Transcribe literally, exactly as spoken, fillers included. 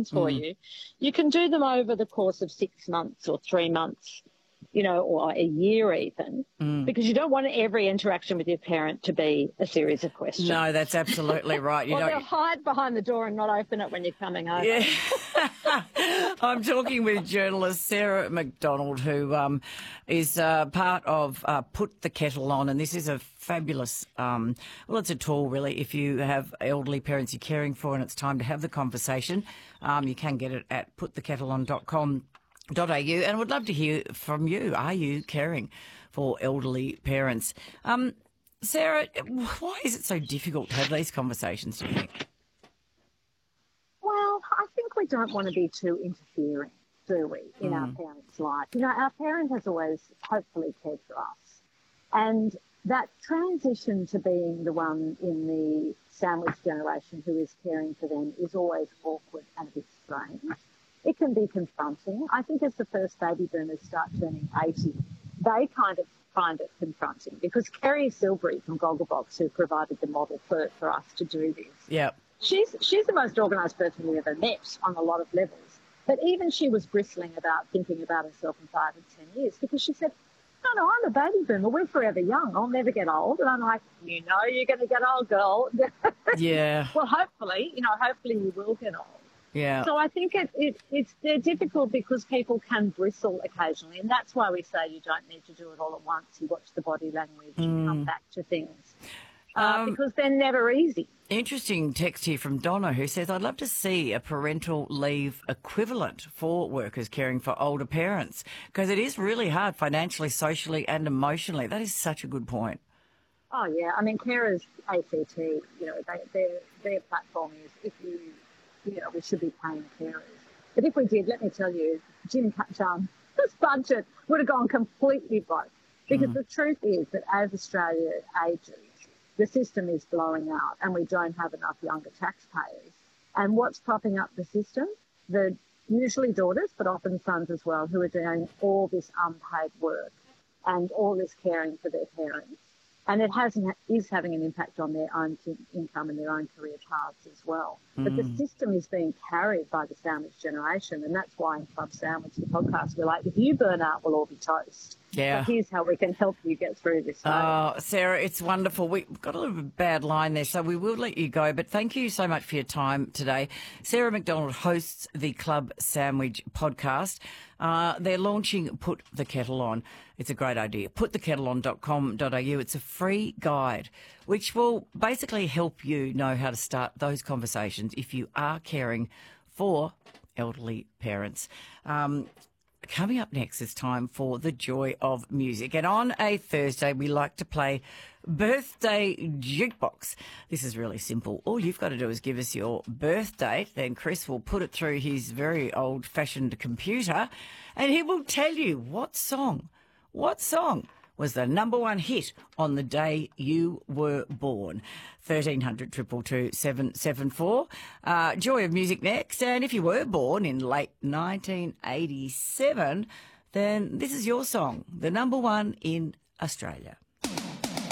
conversations for Mm. you, you can do them over the course of six months or three months, you know, or a year even, Mm. because you don't want every interaction with your parent to be a series of questions. No, that's absolutely right. You Or they'll don't. hide behind the door and not open it when you're coming over. Yeah. I'm talking with journalist Sarah McDonald, who um, is uh, part of uh, Put the Kettle On, and this is a fabulous, um, well, it's a tool really if you have elderly parents you're caring for and it's time to have the conversation. Um, you can get it at put the kettle on dot com dot a u, and would love to hear from you. Are you caring for elderly parents? Um, Sarah, why is it so difficult to have these conversations, do you think? Well, I think we don't want to be too interfering, do we, in Mm. our parents' life? You know, our parent has always hopefully cared for us. And that transition to being the one in the sandwich generation who is caring for them is always awkward and a bit strange. It can be confronting. I think as the first baby boomers start turning eighty, they kind of find it confronting because Kerry Silbury from Gogglebox, who provided the model for, for us to do this, Yep. she's she's the most organised person we ever met on a lot of levels. But even she was bristling about thinking about herself in five and ten years because she said, no, no, I'm a baby boomer. We're forever young. I'll never get old. And I'm like, you know you're going to get old, girl. Yeah. Well, hopefully, you know, hopefully you will get old. Yeah. So I think it, it, it's they're difficult because people can bristle occasionally, and that's why we say you don't need to do it all at once. You watch the body language and come back to things uh, Um, because they're never easy. Interesting text here from Donna who says, I'd love to see a parental leave equivalent for workers caring for older parents because it is really hard financially, socially and emotionally. That is such a good point. Oh, yeah. I mean, carers, A C T, you know, they, their, their platform is if you, you know, we should be paying carers. But if we did, let me tell you, Jim Cutchan, this budget would have gone completely broke. Because Mm. the truth is that as Australia ages, the system is blowing out and we don't have enough younger taxpayers. And what's propping up the system? The usually daughters, but often sons as well, who are doing all this unpaid work and all this caring for their parents. And it has, is having an impact on their own income and their own career paths as well. Mm. But the system is being carried by the sandwich generation, and that's why in Club Sandwich, the podcast, we're like, if you burn out, we'll all be toast. Yeah. But here's how we can help you get through this. Oh, Sarah, it's wonderful. We've got a little bit bad line there, so we will let you go. But thank you so much for your time today. Sarah McDonald hosts the Club Sandwich podcast. Uh, they're launching Put the Kettle On. It's a great idea. put the kettle on dot com dot a u. It's a free guide which will basically help you know how to start those conversations if you are caring for elderly parents. Um, Coming up next, it's time for the joy of music. And on a Thursday, we like to play Birthday Jukebox. This is really simple. All you've got to do is give us your birth date. Then Chris will put it through his very old-fashioned computer and he will tell you what song, what song was the number one hit on the day you were born. thirteen hundred, two two two, seven seven four. Uh, Joy of Music next. And if you were born in late nineteen eighty-seven, then this is your song, the number one in Australia.